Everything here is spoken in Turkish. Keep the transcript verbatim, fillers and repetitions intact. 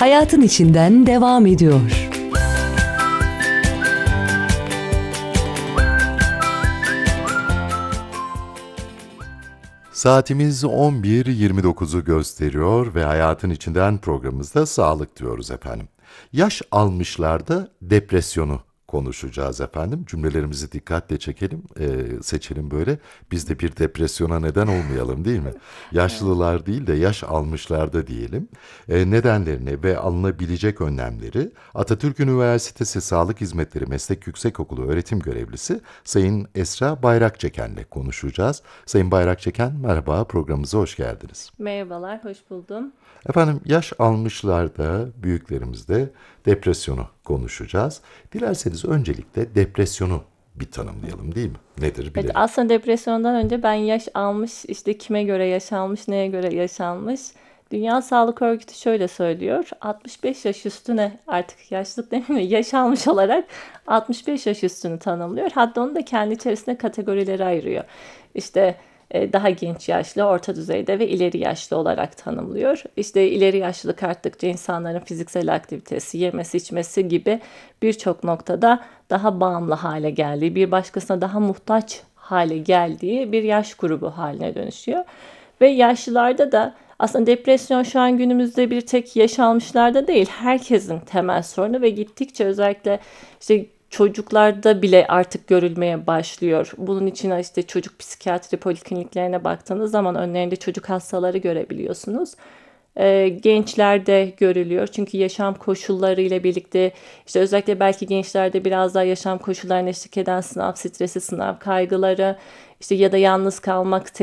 hayatın içinden devam ediyor. Saatimiz on bir yirmi dokuzu gösteriyor ve Hayatın İçinden programımızda sağlık diyoruz efendim. Yaş almışlarda depresyonu konuşacağız efendim. Cümlelerimizi dikkatle çekelim, e, seçelim böyle. Biz de bir depresyona neden olmayalım değil mi? Yaşlılar değil de yaş almışlarda diyelim. E, nedenlerini ve alınabilecek önlemleri Atatürk Üniversitesi Sağlık Hizmetleri Meslek Yüksekokulu öğretim görevlisi Sayın Esra Bayrakçeken'le konuşacağız. Sayın Bayrakçeken merhaba, programımıza hoş geldiniz. Merhabalar, hoş buldum. Efendim yaş almışlarda, büyüklerimizde depresyonu konuşacağız. Dilerseniz öncelikle depresyonu bir tanımlayalım değil mi? Nedir Evet, bilelim. aslında depresyondan önce ben yaş almış, işte kime göre yaşanmış, neye göre yaşanmış. Dünya Sağlık Örgütü şöyle söylüyor, altmış beş yaş üstüne artık yaşlılık demeyeyim de yaş almış olarak altmış beş yaş üstünü tanımlıyor. Hatta onu da kendi içerisinde kategorilere ayırıyor. İşte e, daha genç yaşlı, orta düzeyde ve ileri yaşlı olarak tanımlıyor. İşte ileri yaşlılık arttıkça insanların fiziksel aktivitesi, yemesi, içmesi gibi birçok noktada daha bağımlı hale geldiği, bir başkasına daha muhtaç hale geldiği bir yaş grubu haline dönüşüyor. Ve yaşlılarda da aslında depresyon şu an günümüzde bir tek yaş almışlarda değil, herkesin temel sorunu ve gittikçe özellikle işte çocuklarda bile artık görülmeye başlıyor. Bunun için işte çocuk psikiyatri polikliniklerine baktığınız zaman önlerinde çocuk hastaları görebiliyorsunuz. Ee, gençlerde görülüyor. Çünkü yaşam koşulları ile birlikte işte özellikle belki gençlerde biraz daha yaşam koşullarına eşlik eden sınav stresi, sınav kaygıları, işte ya da yalnız kalmak,